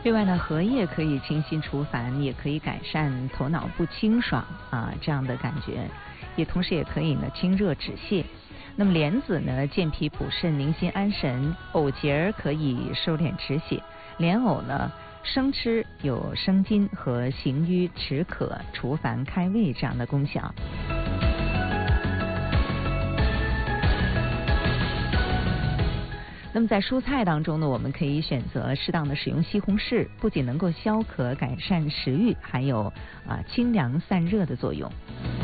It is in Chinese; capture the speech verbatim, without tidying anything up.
另外呢，荷叶可以清心除烦，也可以改善头脑不清爽啊这样的感觉，也同时也可以呢清热止泻。那么莲子呢，健脾补肾、宁心安神；藕节可以收敛止血。莲藕呢，生吃有生津和行瘀止渴、除烦开胃这样的功效。那么在蔬菜当中呢，我们可以选择适当的使用西红柿，不仅能够消渴改善食欲，还有啊清凉散热的作用。